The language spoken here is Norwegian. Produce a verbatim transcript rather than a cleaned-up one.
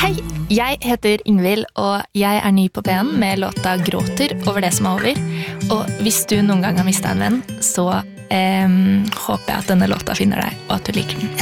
Hei, jeg heter Ingvild, og jeg er ny på P en med låta Gråter over det som er over. Og hvis du noen gang har mistet en venn, så eh, håper jeg at denne låta finner deg, og at du liker den.